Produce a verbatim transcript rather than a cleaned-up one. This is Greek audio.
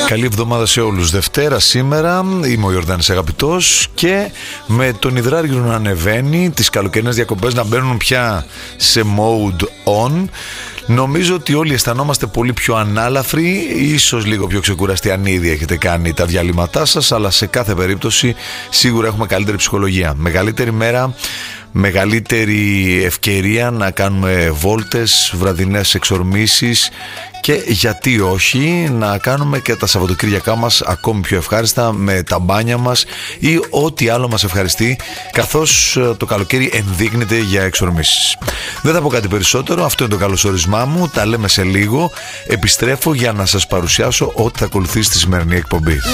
Καλή εβδομάδα σε όλους. Δευτέρα σήμερα, είμαι ο Ιορδάνης Αγαπητός και με τον υδράργυρο να ανεβαίνει, τις καλοκαιρινές διακοπές να μπαίνουν πια σε mode on, νομίζω ότι όλοι αισθανόμαστε πολύ πιο ανάλαφροι, ίσως λίγο πιο ξεκουραστοί αν ήδη έχετε κάνει τα διαλύματά σας, αλλά σε κάθε περίπτωση σίγουρα έχουμε καλύτερη ψυχολογία. Μεγαλύτερη μέρα, μεγαλύτερη ευκαιρία να κάνουμε βόλτες, βραδινές εξορμήσεις και γιατί όχι να κάνουμε και τα Σαββατοκύριακά μας ακόμη πιο ευχάριστα με τα μπάνια μας ή ό,τι άλλο μας ευχαριστεί, καθώς το καλοκαίρι ενδείκνεται για εξορμήσεις. Δεν θα πω κάτι περισσότερο, αυτό είναι το καλωσορισμά μου, τα λέμε σε λίγο. Επιστρέφω για να σας παρουσιάσω ό,τι θα ακολουθεί στη σημερινή εκπομπή.